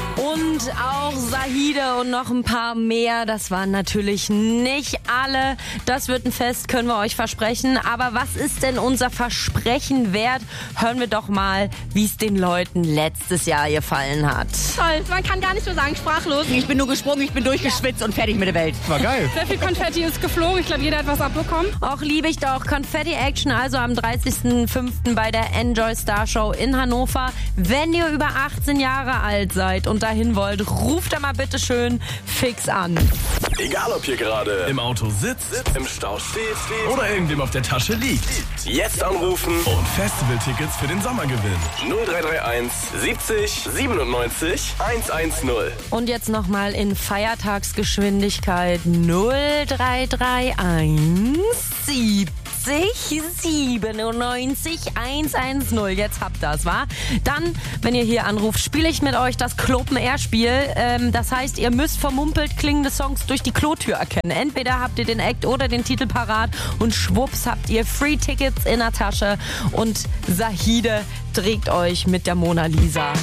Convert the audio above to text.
Und auch Zahide und noch ein paar mehr. Das waren natürlich nicht alle. Das wird ein Fest, können wir euch versprechen. Aber was ist denn unser Versprechen wert? Hören wir doch mal, wie es den Leuten letztes Jahr gefallen hat. Toll, man kann gar nicht so sagen, sprachlos. Ich bin nur gesprungen, ich bin durchgeschwitzt und fertig mit der Welt. War geil. Sehr viel Konfetti ist geflogen. Ich glaube, jeder hat was abbekommen. Auch liebe ich doch. Konfetti-Action also am 30.05. bei der Enjoy Star Show in Hannover. Wenn ihr über 18 Jahre alt seid und dahin wollt, ruft da mal bitte schön fix an. Egal ob ihr gerade im Auto sitzt, im Stau steht oder irgendwem auf der Tasche liegt. Jetzt anrufen Und Festivaltickets für den Sommer gewinnen. 0331 70 97 110. Und jetzt nochmal in Feiertagsgeschwindigkeit 0331 70 97 110. Jetzt habt ihr's, wa? Dann, wenn ihr hier anruft, spiele ich mit euch das Klopen-Air-Spiel. Das heißt, ihr müsst vermumpelt klingende Songs durch die Klotür erkennen. Entweder habt ihr den Act oder den Titel parat und schwupps habt ihr Free-Tickets in der Tasche und Zahide trägt euch mit der Mona Lisa